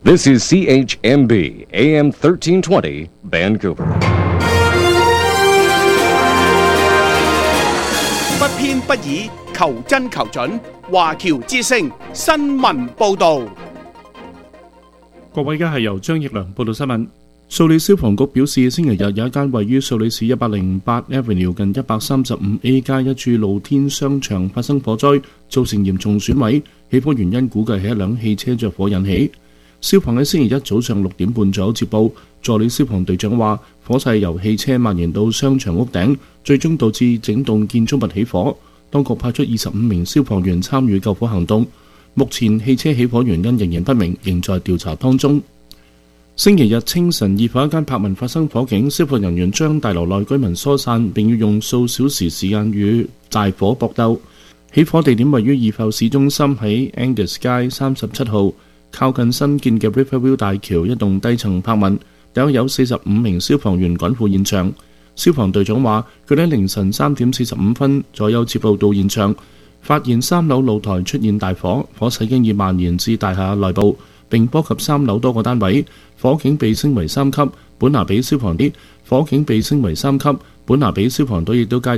This is CHMB AM 1320 Vancouver。 不偏不倚，求真求準。華僑之聲新聞報導。 各位，而家係由張奕良報道新聞。素里消防局表示，星期日有一間位於素里市108 Avenue 近135A 街一處露天商場發生火災，造成嚴重損毀。起火原因估計係一輛汽車着火引起。消防喺星期一早上6點半左右接報，助理消防隊長話，火勢由汽車蔓延到商場屋頂，最終導致整棟建築物起火。當局派出25名消防員參與救火行動。目前汽車起火原因仍然不明，仍在調查當中。星期日清晨，二房一間柏文發生火警，消防人員將大樓內居民疏散，並要用數小時時間與大火搏鬥。起火地點位於二埠市中心喺 Angus 街37號，靠近新建嘅 Riverview 大橋一棟低層柏文，大約有45名消防員趕赴現場。消防隊長話，佢哋喺凌晨3點45分左右接報到現場，發現3樓露台出現大火，火勢經已蔓延至大廈內部，並波及3樓多個單位。火警被升為3級，本拿比消防隊亦都加